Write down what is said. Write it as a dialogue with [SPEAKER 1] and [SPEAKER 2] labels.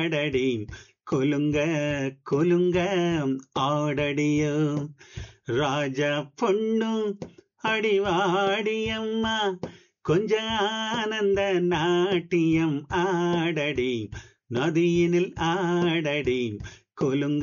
[SPEAKER 1] ஆடடி கொலுங்க கொலுங்க ஆடடியோ ராஜா பொண்ணு அடிவாடியம்மா கொஞ்ச ஆனந்த நாட்டியம் ஆடடி நதியினில் ஆடடி கொலுங்க